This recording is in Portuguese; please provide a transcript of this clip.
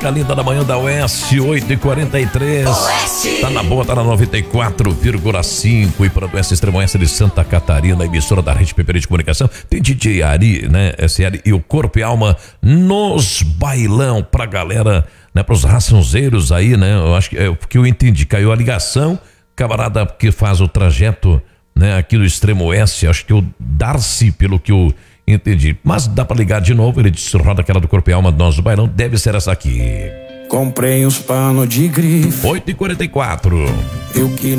música linda da manhã da Oeste, 8h43. Tá na boa, tá na 94,5 e para o Oeste, Extremo Oeste de Santa Catarina, emissora da Rede PPR de Comunicação. Tem DJ Ari, né? SL e o Corpo e Alma nos bailão pra galera, né? Pros raçãozeiros aí, né? Eu acho que é porque eu entendi, caiu a ligação, camarada que faz o trajeto, né? Aqui do Extremo Oeste, acho que o Darcy, pelo que eu entendi. Mas dá pra ligar de novo, ele disse, roda aquela do Corpo e Alma do nosso bailão, deve ser essa aqui. Comprei uns panos de grife. 8h44. Eu que